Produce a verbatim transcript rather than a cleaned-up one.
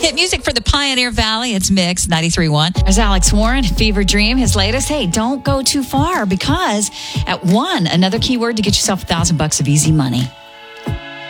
Hit music for the Pioneer Valley. It's Mix ninety-three point one. There's Alex Warren, Fever Dream, his latest. Hey, don't go too far because at one, another keyword to get yourself a thousand bucks of easy money.